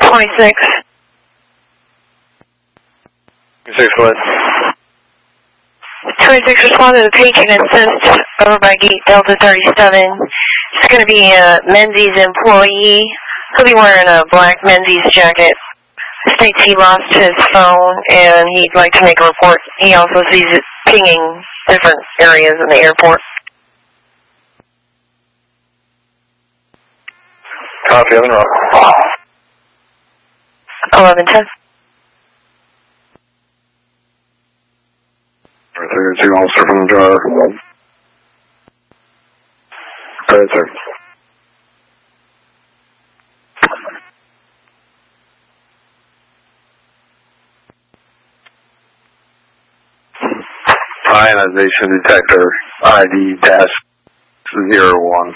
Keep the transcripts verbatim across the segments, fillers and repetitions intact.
twenty-six. twenty-six what? twenty-six responded to paging assist over by gate Delta thirty-seven. It's going to be a Menzies employee. He'll be wearing a black Menzies jacket. States he lost his phone and he'd like to make a report. He also sees it pinging different areas in the airport. Copy, on the rock. eleven ten. three two, officer from the driver. Right, sir. Ionization detector I D dash zero one.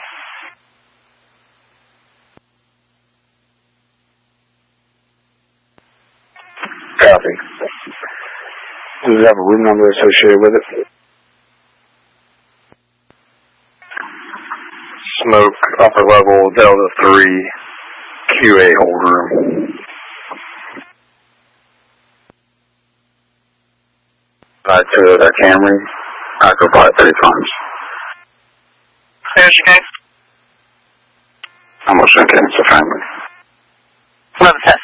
Copy. Does it have a room number associated with it? Smoke, upper level, Delta three, Q A hold room. I to that Camry, I go by three times. There's your guy. I'm going to send it to family. eleven ten.